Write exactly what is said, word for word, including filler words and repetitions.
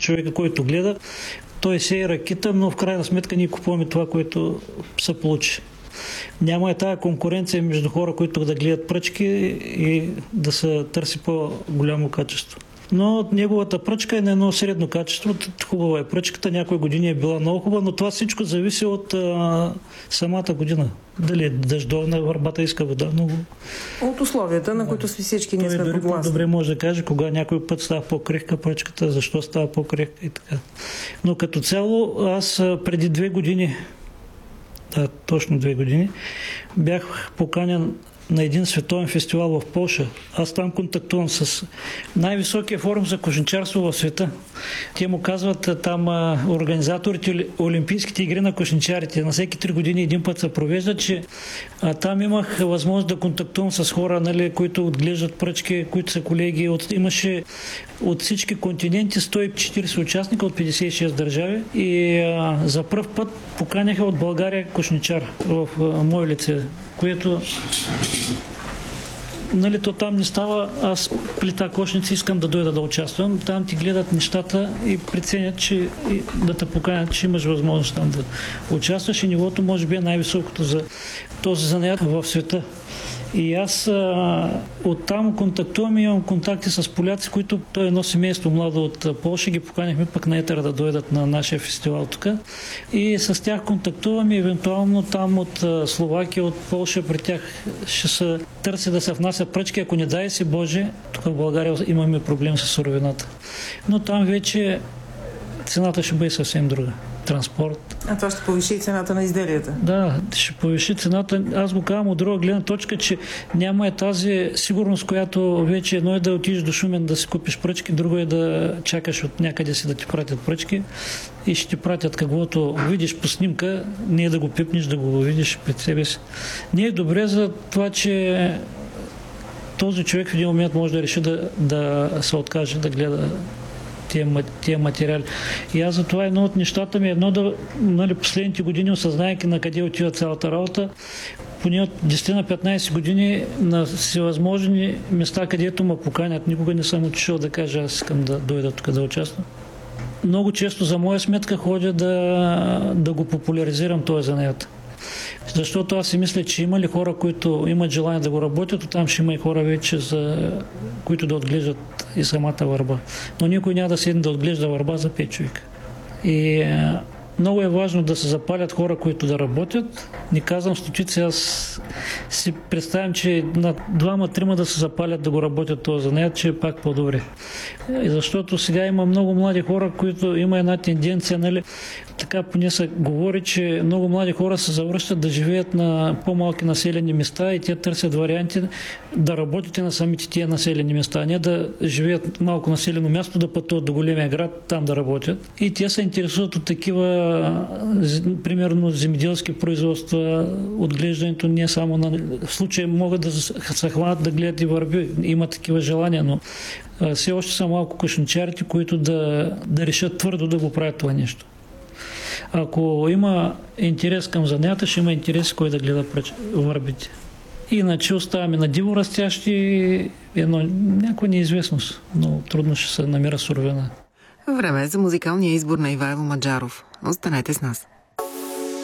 човека, който гледа, той сее ракита, но в крайна сметка ние купуваме това, което се получи. Няма е тази конкуренция между хора, които да гледат пръчки и да се търси по-голямо качество. Но неговата пръчка е на едно средно качество. Хубава е пръчката, някои години е била много хубава, но това всичко зависи от а, самата година. Дали е дъждовна, върбата иска вода много. От условията, на които всички ние сме подгласни. Той дори по-добре може да каже кога някой път става по-крехка пръчката, защо става по-крехка и така. Но като цяло аз преди две години, да, точно две години, бях поканен на един световен фестивал в Полша. Аз там контактувам с най-високия форум за кошничарство в света. Те му казват там организаторите Олимпийските игри на кошничарите. На всеки три години един път се провежда, че а, там имах възможност да контактувам с хора, нали, които отглеждат пръчки, които са колеги. От, имаше от всички континенти сто и четирийсет участника от петдесет и шест държави и а, за пръв път поканяха от България кошничар в а, мое лице, което нали, то там не става, аз плита кошници искам да дойда да участвам, там ти гледат нещата и преценят, че и да те поканят, че имаш възможност там да участваш и нивото може би е най-високото за този занаят в света. И аз а, оттам контактувам и имам контакти с поляци, които то е едно семейство младо от Полша, ги поканихме пък на Етера да дойдат на нашия фестивал тук. И с тях контактувам и евентуално там от Словакия, от Полша, при тях ще се търси да се внася пръчки, ако не дай си Боже, тук в България имаме проблем с суровината. Но там вече цената ще бъде съвсем друга. Транспорт. А това ще повиши цената на изделията? Да, ще повиши цената. Аз го казвам от друга гледна точка, че няма е тази сигурност, която вече едно е да отидеш до Шумен да си купиш пръчки, друго е да чакаш от някъде си да ти пратят пръчки и ще ти пратят каквото видиш по снимка, не е да го пипнеш, да го видиш пред себе си. Не е добре за това, че този човек в един момент може да реши да, да се откаже да гледа тия материали. И аз за това едно от нещата ми е едно да, нали, последните години, осъзнайки на къде отива цялата работа, поне от десет на петнайсет години на всевъзможни места, където ме поканят. Никога не съм отишъл да кажа, аз искам да дойда тук да участвам. Много често за моя сметка ходя да, да го популяризирам този занаят. Защото аз си мисля, че има ли хора, които имат желание да го работят, то там ще има и хора вече, за които да отглеждат и самата върба. Но никой няма да седне да отглежда върба за пет човека. И е, много е важно да се запалят хора, които да работят. Не казвам стотици, аз си представям, че на двама-трима да се запалят да го работят този занаят, че е пак по-добре. И защото сега има много млади хора, които има една тенденция, нали, така поне се говори, че много млади хора се завръщат да живеят на по-малки населени места и те търсят варианти да работят на самите тия населени места, не да живеят малко населено място, да пътуват до големия град, там да работят. И те се интересуват от такива, примерно, земеделски производства, отглеждането не само на... В случая могат да се хванат да гледат и върби, има такива желания, но все още са малко кошничарите, които да, да решат твърдо да го правят това нещо. Ако има интерес към занята, ще има интерес кой да гледа върбите. Иначе оставаме на диво растящи, едно, някаква неизвестност, но трудно ще се намира суровина. Време е за музикалния избор на Ивайло Маджаров. Останете с нас.